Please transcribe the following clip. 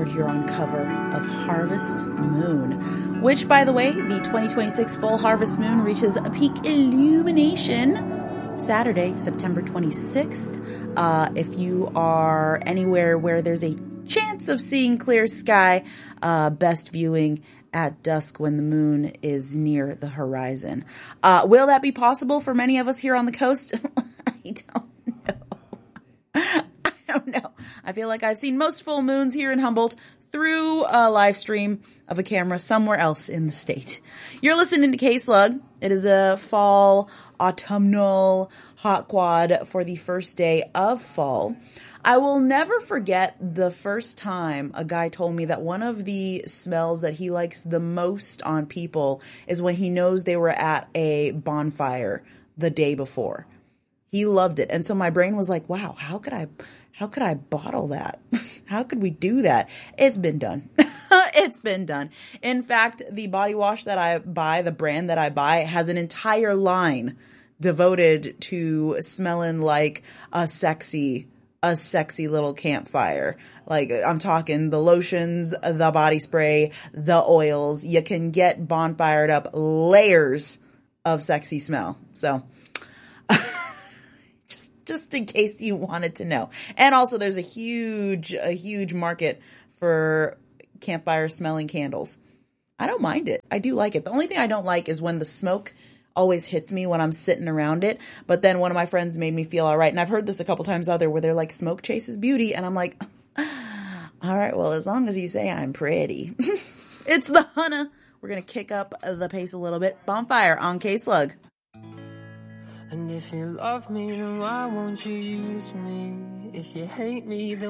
Huron cover of Harvest Moon, which, by the way, the 2026 full harvest moon reaches a peak illumination Saturday, September 26th. If you are anywhere where there's a chance of seeing clear sky, best viewing at dusk when the moon is near the horizon. Will that be possible for many of us here on the coast? I don't know. I feel like I've seen most full moons here in Humboldt through a live stream of a camera somewhere else in the state. You're listening to K-Slug. It is a fall, autumnal hot quad for the first day of fall. I will never forget the first time a guy told me that one of the smells that he likes the most on people is when he knows they were at a bonfire the day before. He loved it. And so my brain was like, wow, how could I bottle that? How could we do that? It's been done. It's been done. In fact, the body wash that I buy, the brand that I buy, has an entire line devoted to smelling like a sexy little campfire. Like, I'm talking the lotions, the body spray, the oils. You can get bonfired up layers of sexy smell. So just in case you wanted to know. And also there's a huge market for campfire smelling candles. I don't mind it. I do like it. The only thing I don't like is when the smoke always hits me when I'm sitting around it. But then one of my friends made me feel all right. And I've heard this a couple times out there where they're like, smoke chases beauty. And I'm like, all right, well, as long as you say I'm pretty. It's the Hunna. We're going to kick up the pace a little bit. Bonfire on K-Slug. And if you love me, then why won't you use me? If you hate me, then